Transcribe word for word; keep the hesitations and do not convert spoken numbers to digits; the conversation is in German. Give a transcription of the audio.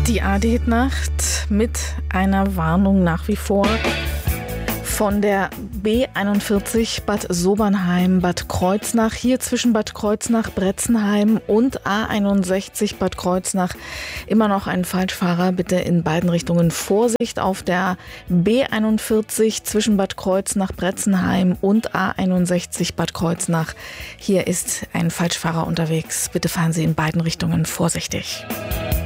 Die A D-Nacht mit einer Warnung nach wie vor von der B einundvierzig Bad Sobernheim, Bad Kreuznach. Hier zwischen Bad Kreuznach, Bretzenheim und A einundsechzig Bad Kreuznach immer noch ein Falschfahrer. Bitte in beiden Richtungen Vorsicht auf der B einundvierzig zwischen Bad Kreuznach, Bretzenheim und A einundsechzig Bad Kreuznach. Hier ist ein Falschfahrer unterwegs. Bitte fahren Sie in beiden Richtungen vorsichtig.